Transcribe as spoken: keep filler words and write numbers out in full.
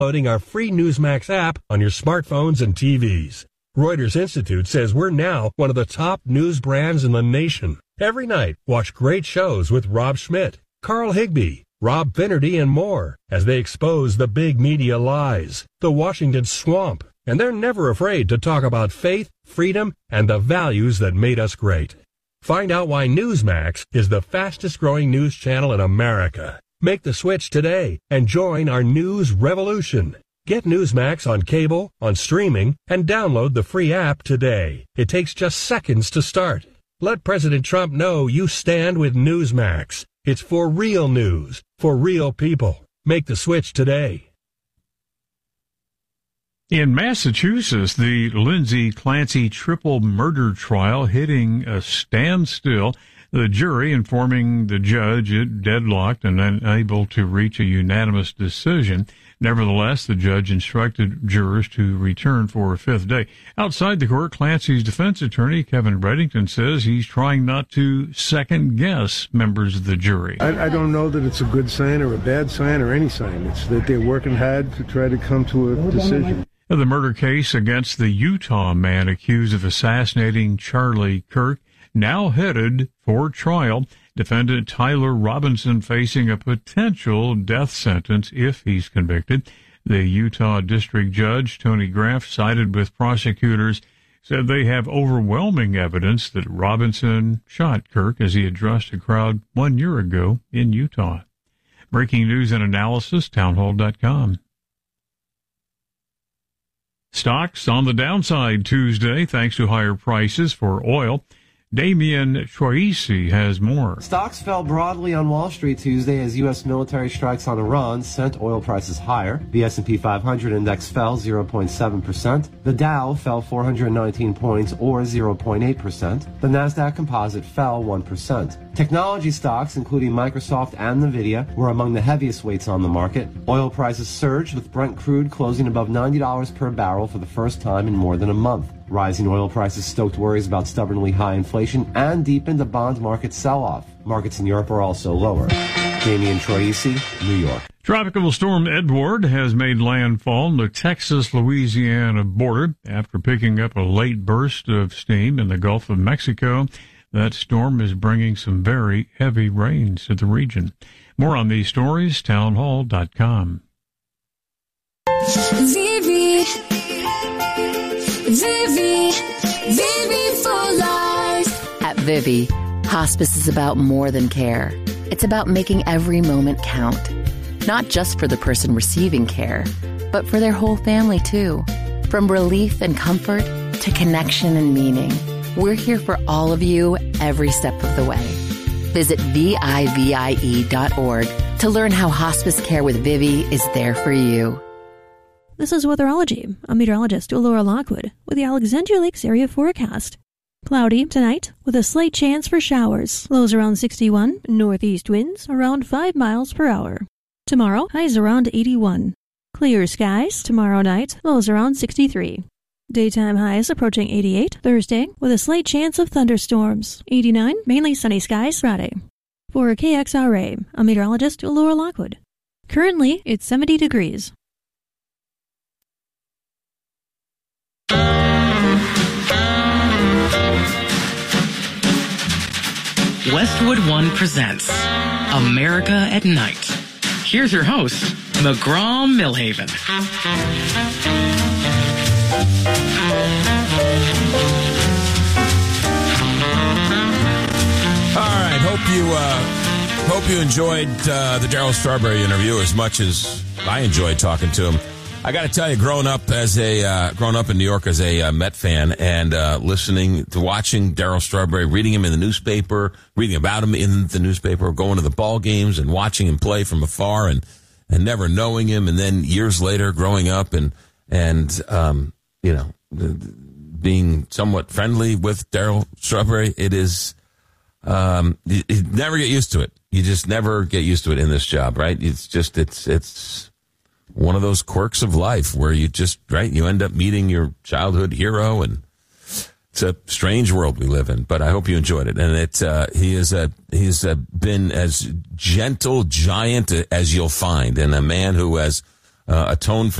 downloading our free Newsmax app on your smartphones and T Vs. Reuters Institute says we're now one of the top news brands in the nation. Every night, watch great shows with Rob Schmidt, Carl Higbie, Rob Finnerty, and more as they expose the big media lies, the Washington swamp, and they're never afraid to talk about faith, freedom, and the values that made us great. Find out why Newsmax is the fastest-growing news channel in America. Make the switch today and join our news revolution. Get Newsmax on cable, on streaming, and download the free app today. It takes just seconds to start. Let President Trump know you stand with Newsmax. It's for real news, for real people. Make the switch today. In Massachusetts, the Lindsay Clancy triple murder trial hitting a standstill. The jury informing the judge it deadlocked and unable to reach a unanimous decision. Nevertheless, the judge instructed jurors to return for a fifth day. Outside the court, Clancy's defense attorney, Kevin Reddington, says he's trying not to second-guess members of the jury. I, I don't know that it's a good sign or a bad sign or any sign. It's that they're working hard to try to come to a decision. The murder case against the Utah man accused of assassinating Charlie Kirk now headed for trial. Defendant Tyler Robinson facing a potential death sentence if he's convicted. The Utah District Judge, Tony Graff, sided with prosecutors, said they have overwhelming evidence that Robinson shot Kirk as he addressed a crowd one year ago in Utah. Breaking news and analysis, townhall dot com. Stocks on the downside Tuesday thanks to higher prices for oil. Damian Troisi has more. Stocks fell broadly on Wall Street Tuesday as U S military strikes on Iran sent oil prices higher. The S and P five hundred index fell zero point seven percent. The Dow fell four hundred nineteen points or zero point eight percent. The Nasdaq Composite fell one percent. Technology stocks, including Microsoft and Nvidia, were among the heaviest weights on the market. Oil prices surged with Brent crude closing above ninety dollars per barrel for the first time in more than a month. Rising oil prices stoked worries about stubbornly high inflation and deepened the bond market sell-off. Markets in Europe are also lower. Damian Troisi, New York. Tropical storm Edward has made landfall on the Texas-Louisiana border after picking up a late burst of steam in the Gulf of Mexico. That storm is bringing some very heavy rains to the region. More on these stories, townhall dot com. Vivi, Vivi, Vivi for life. At Vivi, hospice is about more than care. It's about making every moment count. Not just for the person receiving care, but for their whole family too. From relief and comfort to connection and meaning. We're here for all of you every step of the way. Visit V I V I E dot org to learn how hospice care with Vivi is there for you. This is Weatherology. I'm meteorologist Laura Lockwood with the Alexandria Lakes area forecast. Cloudy tonight with a slight chance for showers. Lows around sixty-one, northeast winds around five miles per hour. Tomorrow, highs around eighty-one. Clear skies tomorrow night, lows around sixty-three. Daytime highs approaching eighty-eight Thursday with a slight chance of thunderstorms. eighty-nine, mainly sunny skies Friday. For K X R A, I'm meteorologist Laura Lockwood. Currently, it's seventy degrees. Westwood One presents America at Night. Here's your host, McGraw Millhaven. All right, hope you uh, hope you enjoyed uh, the Darryl Strawberry interview as much as I enjoyed talking to him. I got to tell you, growing up as a uh, growing up in New York as a uh, Met fan and uh, listening to watching Darryl Strawberry, reading him in the newspaper, reading about him in the newspaper, going to the ball games and watching him play from afar and and never knowing him, and then years later growing up and and um, you know being somewhat friendly with Darryl Strawberry, it is um, you, you never get used to it. You just never get used to it in this job, right? It's just it's it's. one of those quirks of life where you just, right, you end up meeting your childhood hero, and it's a strange world we live in, but I hope you enjoyed it. And it, uh, he is a, he's a, been as gentle giant as you'll find, and a man who has, uh, atone for